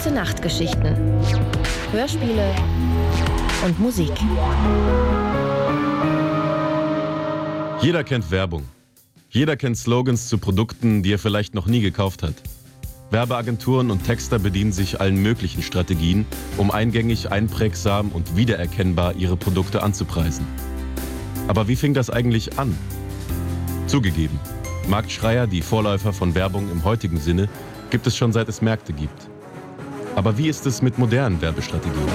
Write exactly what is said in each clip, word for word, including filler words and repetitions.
Gute-Nacht-Geschichten, Hörspiele und Musik. Jeder kennt Werbung. Jeder kennt Slogans zu Produkten, die er vielleicht noch nie gekauft hat. Werbeagenturen und Texter bedienen sich allen möglichen Strategien, um eingängig, einprägsam und wiedererkennbar ihre Produkte anzupreisen. Aber wie fing das eigentlich an? Zugegeben, Marktschreier, die Vorläufer von Werbung im heutigen Sinne, gibt es schon seit es Märkte gibt. Aber wie ist es mit modernen Werbestrategien?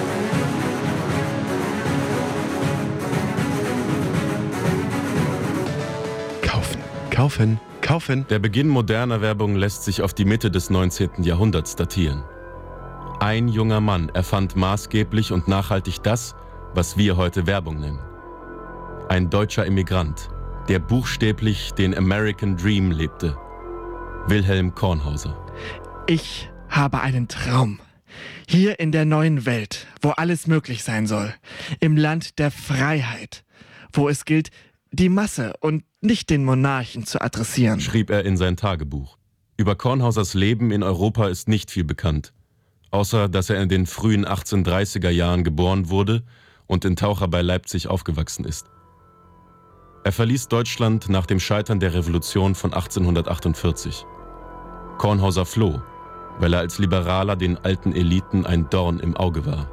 Kaufen, kaufen, kaufen. Der Beginn moderner Werbung lässt sich auf die Mitte des neunzehnten Jahrhunderts datieren. Ein junger Mann erfand maßgeblich und nachhaltig das, was wir heute Werbung nennen. Ein deutscher Immigrant, der buchstäblich den American Dream lebte. Wilhelm Kornhauser. Ich habe einen Traum. Hier in der neuen Welt, wo alles möglich sein soll. Im Land der Freiheit, wo es gilt, die Masse und nicht den Monarchen zu adressieren, Schrieb er in sein Tagebuch. Über Kornhausers Leben in Europa ist nicht viel bekannt. Außer, dass er in den frühen achtzehnhundertdreißiger Jahren geboren wurde und in Taucher bei Leipzig aufgewachsen ist. Er verließ Deutschland nach dem Scheitern der Revolution von achtzehnhundertachtundvierzig. Kornhauser floh, weil er als Liberaler den alten Eliten ein Dorn im Auge war.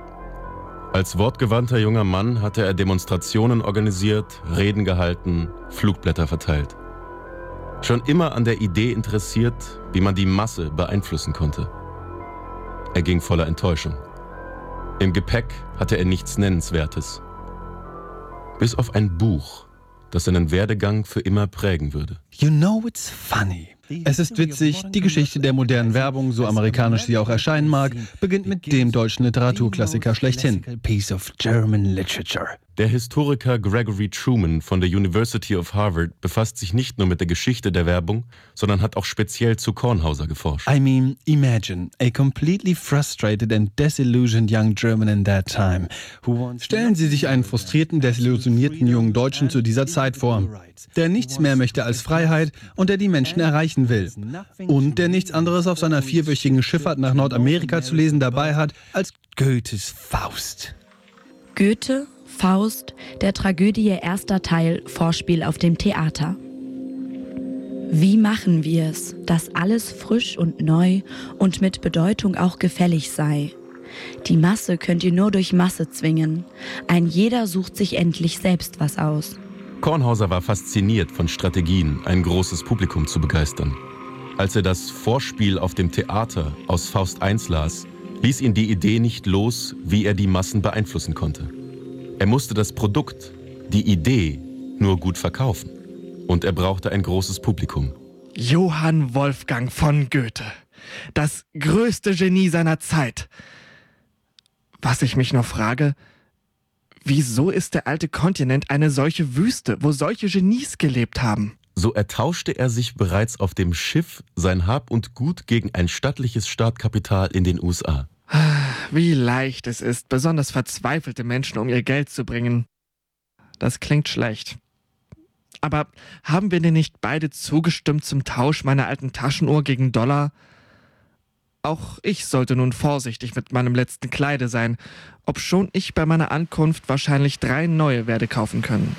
Als wortgewandter junger Mann hatte er Demonstrationen organisiert, Reden gehalten, Flugblätter verteilt. Schon immer an der Idee interessiert, wie man die Masse beeinflussen konnte. Er ging voller Enttäuschung. Im Gepäck hatte er nichts Nennenswertes. Bis auf ein Buch, das seinen Werdegang für immer prägen würde. You know it's funny. Es ist witzig, die Geschichte der modernen Werbung, so amerikanisch sie auch erscheinen mag, beginnt mit dem deutschen Literaturklassiker schlechthin. Piece of German literature. Der Historiker Gregory Truman von der University of Harvard befasst sich nicht nur mit der Geschichte der Werbung, sondern hat auch speziell zu Kornhauser geforscht. I mean, imagine a completely frustrated and disillusioned young German in that time. Stellen Sie sich einen frustrierten, desillusionierten jungen Deutschen zu dieser Zeit vor, der nichts mehr möchte als Freiheit und der die Menschen erreichen will. Und der nichts anderes auf seiner vierwöchigen Schifffahrt nach Nordamerika zu lesen dabei hat als Goethes Faust. Goethe, Faust, der Tragödie erster Teil, Vorspiel auf dem Theater. Wie machen wir es, dass alles frisch und neu und mit Bedeutung auch gefällig sei? Die Masse könnt ihr nur durch Masse zwingen. Ein jeder sucht sich endlich selbst was aus. Kornhauser war fasziniert von Strategien, ein großes Publikum zu begeistern. Als er das Vorspiel auf dem Theater aus Faust eins las, ließ ihn die Idee nicht los, wie er die Massen beeinflussen konnte. Er musste das Produkt, die Idee, nur gut verkaufen. Und er brauchte ein großes Publikum. Johann Wolfgang von Goethe. Das größte Genie seiner Zeit. Was ich mich noch frage, wieso ist der alte Kontinent eine solche Wüste, wo solche Genies gelebt haben? So ertauschte er sich bereits auf dem Schiff sein Hab und Gut gegen ein stattliches Startkapital in den U S A. Wie leicht es ist, besonders verzweifelte Menschen um ihr Geld zu bringen. Das klingt schlecht. Aber haben wir denn nicht beide zugestimmt zum Tausch meiner alten Taschenuhr gegen Dollar? Auch ich sollte nun vorsichtig mit meinem letzten Kleide sein, obschon ich bei meiner Ankunft wahrscheinlich drei neue werde kaufen können.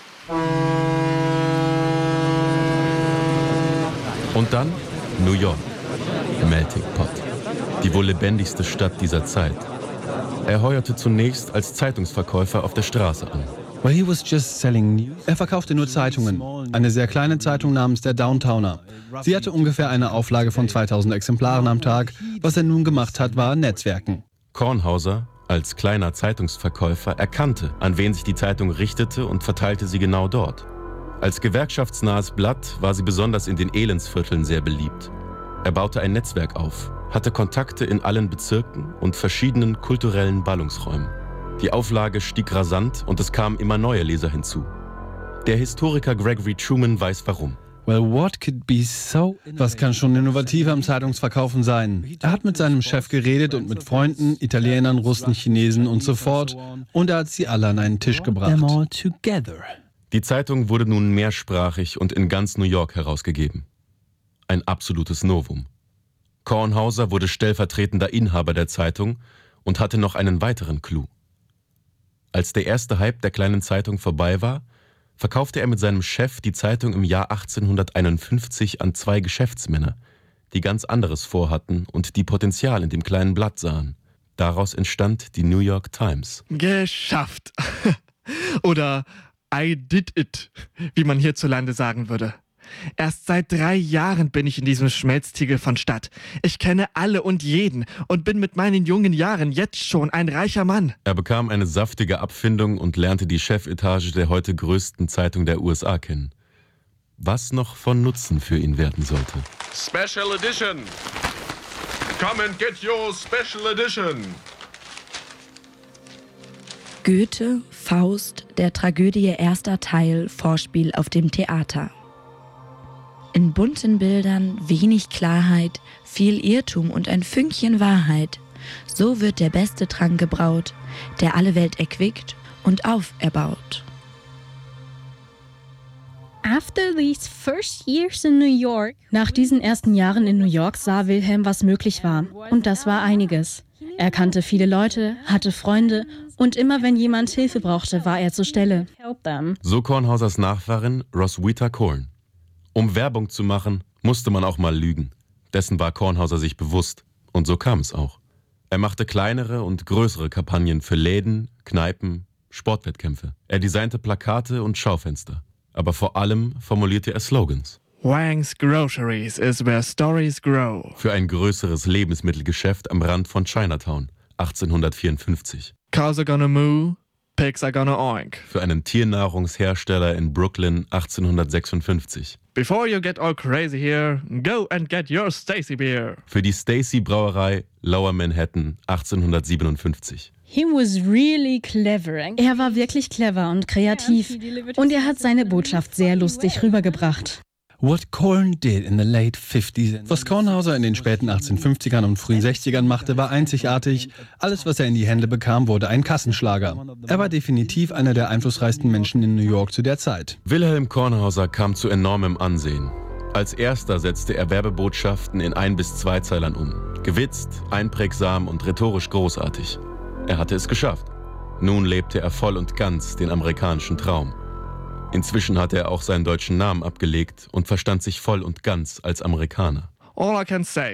Und dann New York, Melting Pot, die wohl lebendigste Stadt dieser Zeit. Er heuerte zunächst als Zeitungsverkäufer auf der Straße an. Well, he was just selling news. Er verkaufte nur Zeitungen. Eine sehr kleine Zeitung namens der Downtowner. Sie hatte ungefähr eine Auflage von zweitausend Exemplaren am Tag. Was er nun gemacht hat, war Netzwerken. Kornhauser, als kleiner Zeitungsverkäufer, erkannte, an wen sich die Zeitung richtete und verteilte sie genau dort. Als gewerkschaftsnahes Blatt war sie besonders in den Elendsvierteln sehr beliebt. Er baute ein Netzwerk auf, hatte Kontakte in allen Bezirken und verschiedenen kulturellen Ballungsräumen. Die Auflage stieg rasant und es kamen immer neue Leser hinzu. Der Historiker Gregory Truman weiß warum. Well, what could be so... Was kann schon innovativer am Zeitungsverkaufen sein? Er hat mit seinem Chef geredet und mit Freunden, Italienern, Russen, Chinesen und so fort. Und er hat sie alle an einen Tisch gebracht. Die Zeitung wurde nun mehrsprachig und in ganz New York herausgegeben. Ein absolutes Novum. Kornhauser wurde stellvertretender Inhaber der Zeitung und hatte noch einen weiteren Clou. Als der erste Hype der kleinen Zeitung vorbei war, verkaufte er mit seinem Chef die Zeitung im Jahr achtzehnhunderteinundfünfzig an zwei Geschäftsmänner, die ganz anderes vorhatten und die Potenzial in dem kleinen Blatt sahen. Daraus entstand die New York Times. Geschafft. Oder I did it, wie man hierzulande sagen würde. Erst seit drei Jahren bin ich in diesem Schmelztiegel von Stadt. Ich kenne alle und jeden und bin mit meinen jungen Jahren jetzt schon ein reicher Mann. Er bekam eine saftige Abfindung und lernte die Chefetage der heute größten Zeitung der U S A kennen. Was noch von Nutzen für ihn werden sollte. Special Edition! Come and get your Special Edition! Goethe, Faust, der Tragödie erster Teil, Vorspiel auf dem Theater. In bunten Bildern wenig Klarheit, viel Irrtum und ein Fünkchen Wahrheit. So wird der beste Trank gebraut, der alle Welt erquickt und auferbaut. Nach diesen ersten Jahren in New York sah Wilhelm, was möglich war. Und das war einiges. Er kannte viele Leute, hatte Freunde und immer wenn jemand Hilfe brauchte, war er zur Stelle. So Kornhausers Nachfahrin Roswitha Cohen. Um Werbung zu machen, musste man auch mal lügen. Dessen war Kornhauser sich bewusst. Und so kam es auch. Er machte kleinere und größere Kampagnen für Läden, Kneipen, Sportwettkämpfe. Er designte Plakate und Schaufenster. Aber vor allem formulierte er Slogans. Wang's Groceries is where stories grow. Für ein größeres Lebensmittelgeschäft am Rand von Chinatown, achtzehnhundertvierundfünfzig. Cows are gonna moo, pigs are gonna oink. Für einen Tiernahrungshersteller in Brooklyn, achtzehnhundertsechsundfünfzig. Before you get all crazy here, go and get your Stacy Beer. Für die Stacy Brauerei, Lower Manhattan, achtzehnhundertsiebenundfünfzig. Er war wirklich clever und kreativ und er hat seine Botschaft sehr lustig rübergebracht. What Korn did in the late fifties. Was Kornhauser in den späten achtzehnhundertfünfzigern und frühen sechzigern machte, war einzigartig. Alles, was er in die Hände bekam, wurde ein Kassenschlager. Er war definitiv einer der einflussreichsten Menschen in New York zu der Zeit. Wilhelm Kornhauser kam zu enormem Ansehen. Als erster setzte er Werbebotschaften in ein- bis zweizeilern um. Gewitzt, einprägsam und rhetorisch großartig. Er hatte es geschafft. Nun lebte er voll und ganz den amerikanischen Traum. Inzwischen hatte er auch seinen deutschen Namen abgelegt und verstand sich voll und ganz als Amerikaner. All I can say